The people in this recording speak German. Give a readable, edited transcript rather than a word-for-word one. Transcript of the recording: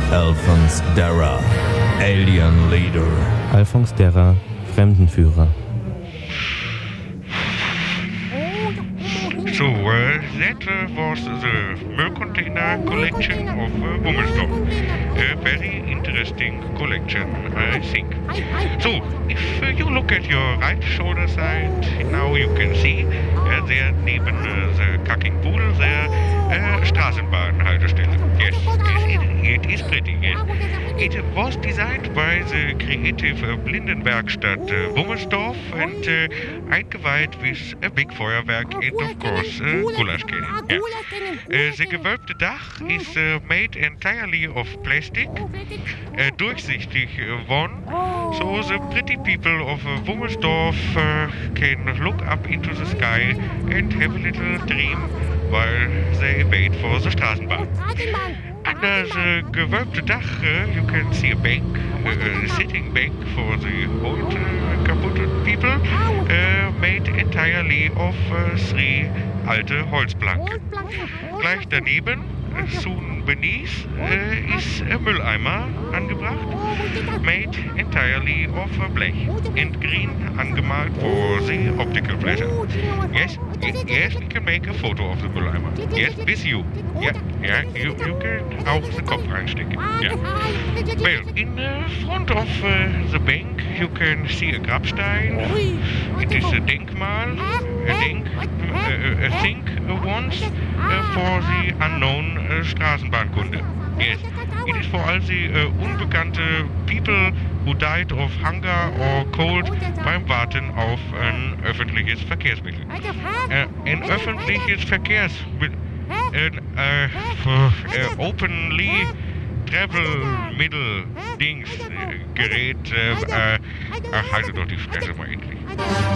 Alphonse Darra, Alien Leader. Alphonse Darra, Fremdenführer. So, that was the milk container collection of Wummelsdorf. A very interesting collection, I think. So, if you look at your right shoulder side, now you can see there neben the Kacking Poodle there Straßenbahnhaltestelle. Yes, it is pretty, yes. It was designed by the creative Blindenwerkstatt Wummelsdorf and eingeweiht with a big Feuerwerk and of course Gulasch cannon. Yeah. The gewölbte Dach is made entirely of plastic, durchsichtig one, so the pretty people of Wummelsdorf can look up into the sky and have a little dream while they wait for the Straßenbahn. Under the gewölbte Dach you can see a bank, a sitting bank for the old kaputte people, made entirely of 3 alte Holzplanken. Gleich daneben, soon beneath, is a Mülleimer angebracht, made entirely of Blech and green angemalt for the optical pleasure. Yes, we can make a photo of the Mülleimer. Yes, with you. Yeah, you can auch the Kopf reinstecken. Yeah. Well, in front of the bank you can see a Grabstein. It is a Denkmal, a thing once for the unknown Straßenbahnkunde. Yes, it is for all the unbekannte people who died of hunger or cold beim Warten auf ein öffentliches Verkehrsmittel. Ein öffentliches Verkehrsmittel, openly travel Mittel, Dings, Gerät, haltet doch die Fresse mal endlich.